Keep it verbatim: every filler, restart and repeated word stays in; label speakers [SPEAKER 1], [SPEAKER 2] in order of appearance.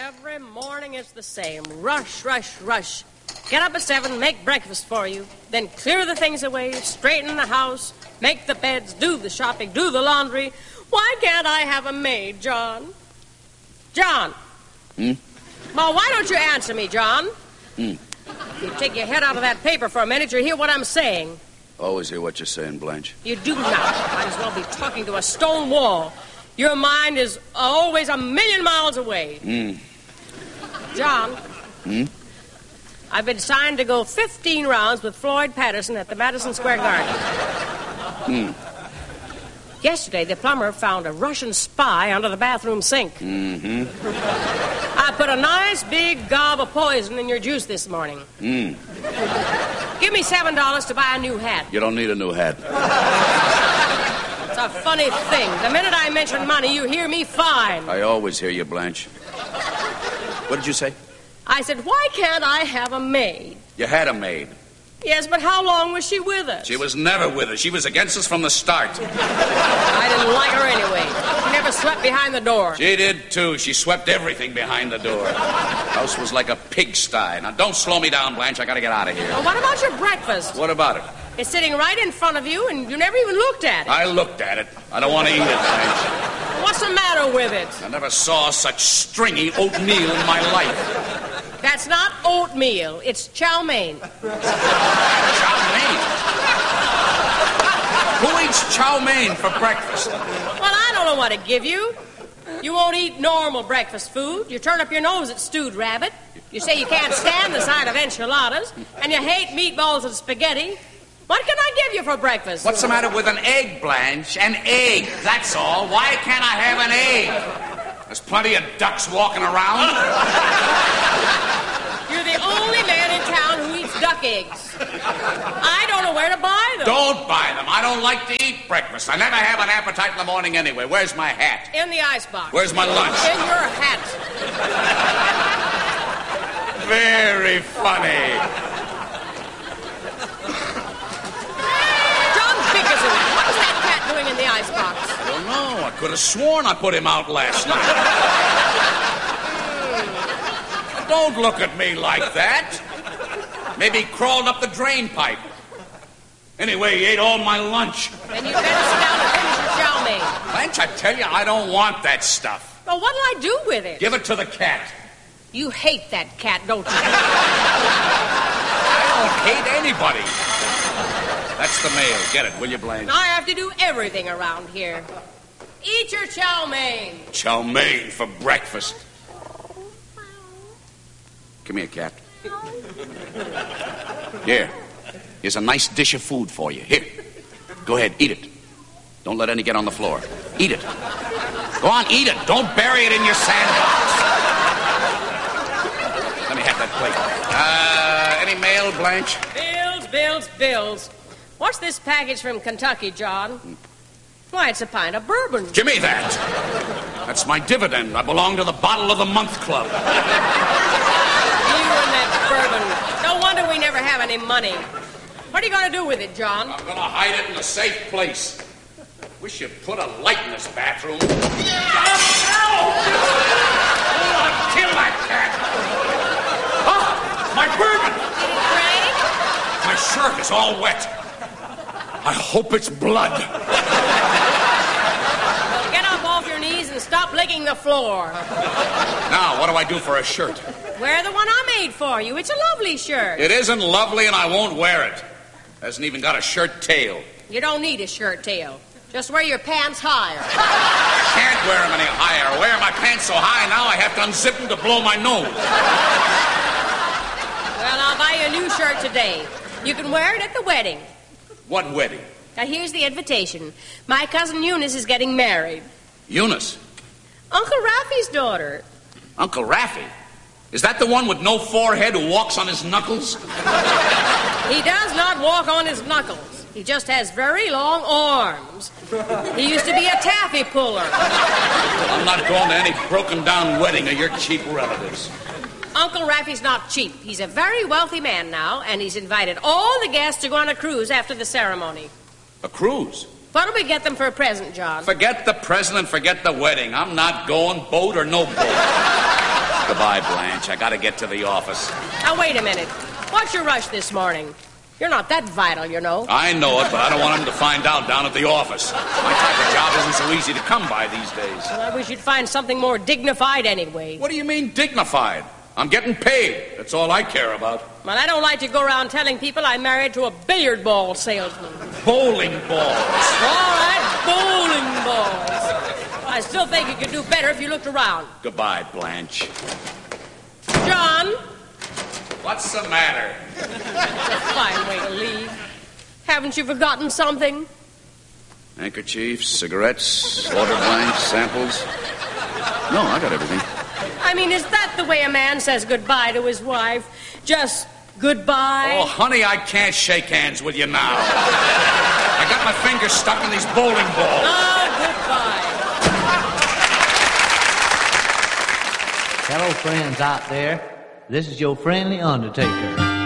[SPEAKER 1] Every morning it's the same. Rush, rush, rush. Get up at seven, make breakfast for you. Then clear the things away, straighten the house, make the beds, do the shopping, do the laundry. Why can't I have a maid, John? John.
[SPEAKER 2] Hmm?
[SPEAKER 1] Well, why don't you answer me, John?
[SPEAKER 2] Hmm.
[SPEAKER 1] You take your head out of that paper for a minute, you hear what I'm saying.
[SPEAKER 2] Always hear what you're saying, Blanche.
[SPEAKER 1] You do not. Might as well be talking to a stone wall. Your mind is always a million miles away.
[SPEAKER 2] Hmm.
[SPEAKER 1] John.
[SPEAKER 2] Hmm?
[SPEAKER 1] I've been signed to go fifteen rounds with Floyd Patterson at the Madison Square Garden.
[SPEAKER 2] Hmm.
[SPEAKER 1] Yesterday, the plumber found a Russian spy under the bathroom sink.
[SPEAKER 2] Mm-hmm.
[SPEAKER 1] I put a nice big gob of poison in your juice this morning.
[SPEAKER 2] Hmm.
[SPEAKER 1] Give me seven dollars to buy a new hat.
[SPEAKER 2] You don't need a new hat.
[SPEAKER 1] It's a funny thing. The minute I mention money, you hear me fine.
[SPEAKER 2] I always hear you, Blanche. What did you say?
[SPEAKER 1] I said, why can't I have a maid?
[SPEAKER 2] You had a maid.
[SPEAKER 1] Yes, but how long was she with us?
[SPEAKER 2] She was never with us. She was against us from the start.
[SPEAKER 1] I didn't like her anyway. She never swept behind the door.
[SPEAKER 2] She did, too. She swept everything behind the door. The house was like a pigsty. Now, don't slow me down, Blanche. I gotta get out of here.
[SPEAKER 1] Well, what about your breakfast?
[SPEAKER 2] What about it?
[SPEAKER 1] It's sitting right in front of you, and you never even looked at it.
[SPEAKER 2] I looked at it. I don't want to eat it, Blanche.
[SPEAKER 1] What's the matter with it?
[SPEAKER 2] I never saw such stringy oatmeal in my life.
[SPEAKER 1] That's not oatmeal. It's chow mein.
[SPEAKER 2] Chow mein? Who eats chow mein for breakfast?
[SPEAKER 1] Well, I don't know what to give you. You won't eat normal breakfast food. You turn up your nose at stewed rabbit. You say you can't stand the sight of enchiladas. And you hate meatballs and spaghetti. What can I give you for breakfast?
[SPEAKER 2] What's the matter with an egg, Blanche? An egg, that's all. Why can't I have an egg? There's plenty of ducks walking around.
[SPEAKER 1] You're the only man in town who eats duck eggs. I don't know where to buy them.
[SPEAKER 2] Don't buy them. I don't like to eat breakfast. I never have an appetite in the morning anyway. Where's my hat?
[SPEAKER 1] In the icebox.
[SPEAKER 2] Where's my lunch?
[SPEAKER 1] In your hat.
[SPEAKER 2] Very funny.
[SPEAKER 1] John Bickerson, what is that cat doing in the icebox?
[SPEAKER 2] I don't know. I could have sworn I put him out last night. Don't look at me like that. Maybe he crawled up the drain pipe. Anyway, he ate all my lunch.
[SPEAKER 1] Then you better sit down and finish your chow mein.
[SPEAKER 2] Blanche, I tell you, I don't want that stuff.
[SPEAKER 1] Well, what'll I do with it?
[SPEAKER 2] Give it to the cat.
[SPEAKER 1] You hate that cat, don't you?
[SPEAKER 2] I don't hate anybody. That's the mail. Get it, will you, Blanche?
[SPEAKER 1] I have to do everything around here. Eat your chow mein.
[SPEAKER 2] Chow mein for breakfast. Come here, cat. Here. Here's a nice dish of food for you. Here. Go ahead, eat it. Don't let any get on the floor. Eat it. Go on, eat it. Don't bury it in your sandbox. Let me have that plate. Uh, any mail, Blanche?
[SPEAKER 1] Bills, bills, bills. What's this package from Kentucky, John? Why, it's a pint of bourbon.
[SPEAKER 2] Give me that. That's my dividend. I belong to the Bottle of the Month Club.
[SPEAKER 1] You and that bourbon. No wonder we never have any money. What are you going to do with it, John?
[SPEAKER 2] I'm going to hide it in a safe place. Wish you'd put a light in this bathroom. Ow! Kill that cat! Oh, my bourbon!
[SPEAKER 1] Did it break?
[SPEAKER 2] My shirt is all wet. I hope it's blood.
[SPEAKER 1] Well, get up off your knees and stop licking the floor.
[SPEAKER 2] Now, what do I do for a shirt?
[SPEAKER 1] Wear the one I made for you. It's a lovely shirt.
[SPEAKER 2] It isn't lovely, and I won't wear it. Hasn't even got a shirt tail.
[SPEAKER 1] You don't need a shirt tail. Just wear your pants higher.
[SPEAKER 2] I can't wear them any higher. I wear my pants so high now I have to unzip them to blow my nose.
[SPEAKER 1] Well, I'll buy you a new shirt today. You can wear it at the wedding.
[SPEAKER 2] What wedding?
[SPEAKER 1] Now, here's the invitation. My cousin Eunice is getting married.
[SPEAKER 2] Eunice?
[SPEAKER 1] Uncle Raffy's daughter.
[SPEAKER 2] Uncle Raffy? Is that the one with no forehead who walks on his knuckles?
[SPEAKER 1] He does not walk on his knuckles. He just has very long arms. He used to be a taffy puller.
[SPEAKER 2] I'm not going to any broken-down wedding of your cheap relatives.
[SPEAKER 1] Uncle Raffy's not cheap. He's a very wealthy man now, and he's invited all the guests to go on a cruise after the ceremony.
[SPEAKER 2] A cruise?
[SPEAKER 1] What'll we get them for a present, John?
[SPEAKER 2] Forget the present and forget the wedding. I'm not going, boat or no boat. Goodbye, Blanche. I gotta get to the office.
[SPEAKER 1] Now, wait a minute. What's your rush this morning? You're not that vital, you know.
[SPEAKER 2] I know it, but I don't want him to find out down at the office. My type of job isn't so easy to come by these days.
[SPEAKER 1] Well, I wish you'd find something more dignified anyway.
[SPEAKER 2] What do you mean, dignified? I'm getting paid. That's all I care about.
[SPEAKER 1] Well, I don't like to go around telling people I'm married to a billiard ball salesman.
[SPEAKER 2] Bowling balls.
[SPEAKER 1] All right, bowling balls. I still think you could do better if you looked around.
[SPEAKER 2] Goodbye, Blanche.
[SPEAKER 1] John?
[SPEAKER 2] What's the matter?
[SPEAKER 1] It's a fine way to leave. Haven't you forgotten something?
[SPEAKER 2] Handkerchiefs, cigarettes, order blanks, samples. No, I got everything.
[SPEAKER 1] I mean, is that the way a man says goodbye to his wife? Just goodbye?
[SPEAKER 2] Oh, honey, I can't shake hands with you now. I got my fingers stuck in these bowling balls.
[SPEAKER 1] Oh, goodbye.
[SPEAKER 3] Hello, friends out there. This is your friendly undertaker.